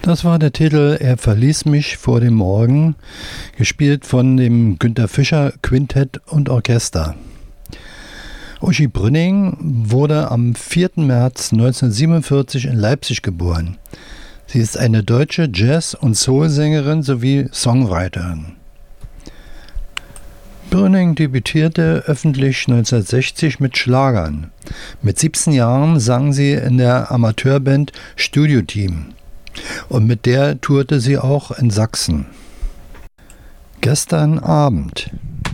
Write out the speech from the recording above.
Das war der Titel „Er verließ mich vor dem Morgen", gespielt von dem Günter Fischer Quintett und Orchester. Uschi Brünning wurde am 4. März 1947 in Leipzig geboren. Sie ist eine deutsche Jazz- und Soul-Sängerin sowie Songwriterin. Brünning debütierte öffentlich 1960 mit Schlagern. Mit 17 Jahren sang sie in der Amateurband Studio Team. Und mit der tourte sie auch in Sachsen. Gestern Abend.